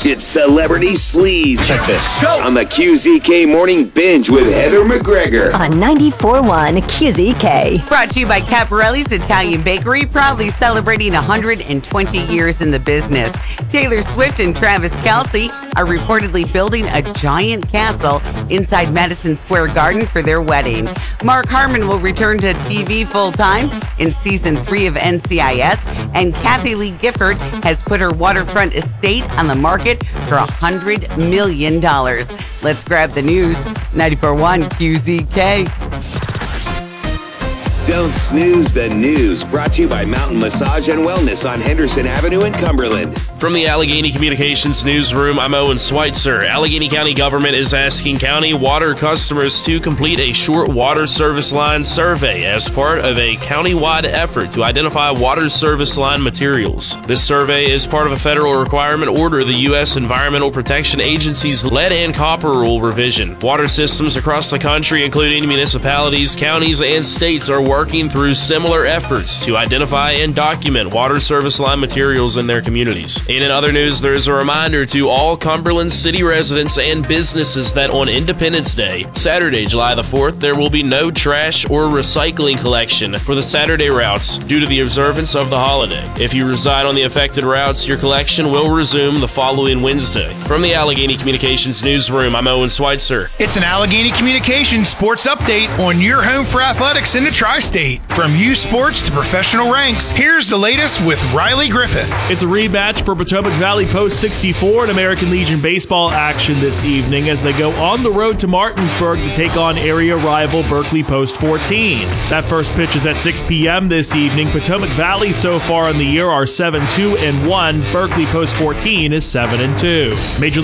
It's Celebrity Sleaze. Check this. Go! On the QZK Morning Binge with Heather McGregor. On 94.1 QZK. Brought to you by Caparelli's Italian Bakery, proudly celebrating 120 years in the business. Taylor Swift and Travis Kelce are reportedly building a giant castle inside Madison Square Garden for their wedding. Mark Harmon will return to TV full-time in Season 3 of NCIS, and Kathy Lee Gifford has put her waterfront estate on the market for $100 million. Let's grab the news. 94.1 QZK. Don't snooze the news. Brought to you by Mountain Massage and Wellness on Henderson Avenue in Cumberland. From the Allegheny Communications Newsroom, I'm Owen Schweitzer. Allegheny County government is asking county water customers to complete a short water service line survey as part of a county-wide effort to identify water service line materials. This survey is part of a federal requirement order, the U.S. Environmental Protection Agency's lead and copper rule revision. Water systems across the country, including municipalities, counties, and states, are working through similar efforts to identify and document water service line materials in their communities. And in other news, there is a reminder to all Cumberland City residents and businesses that on Independence Day, Saturday, July the 4th, there will be no trash or recycling collection for the Saturday routes due to the observance of the holiday. If you reside on the affected routes, your collection will resume the following Wednesday. From the Allegheny Communications Newsroom, I'm Owen Schweitzer. It's an Allegheny Communications sports update on your home for athletics in the Tri-State. From youth sports to professional ranks, here's the latest with Riley Griffith. It's a rematch for Potomac Valley Post 64 in American Legion baseball action this evening as they go on the road to Martinsburg to take on area rival Berkeley Post 14. That first pitch is at 6 p.m. this evening. Potomac Valley so far in the year are 7-2-1. Berkeley Post 14 is 7-2. Major